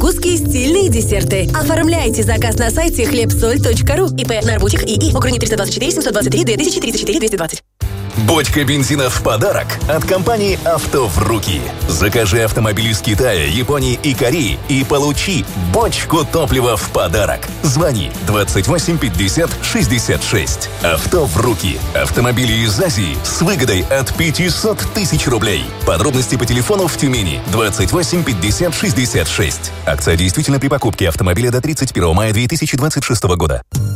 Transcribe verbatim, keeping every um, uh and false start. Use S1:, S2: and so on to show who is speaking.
S1: закуски, стильные десерты. Оформляйте заказ на сайте хлебсоль точка ру. ИП Нарбутик ИИ. Округи триста двадцать четыре семьсот двадцать три две тысячи тридцать четыре двести двадцать.
S2: Бочка бензина в подарок от компании «Авто в руки». Закажи автомобиль из Китая, Японии и Кореи и получи бочку топлива в подарок. Звони двадцать восемь пятьдесят шестьдесят шесть. «Авто в руки». Автомобили из Азии с выгодой от пятьсот тысяч рублей. Подробности по телефону в Тюмени двадцать восемь пятьдесят шестьдесят шесть. Акция действительно при покупке автомобиля до тридцать первого мая две тысячи двадцать шестого года.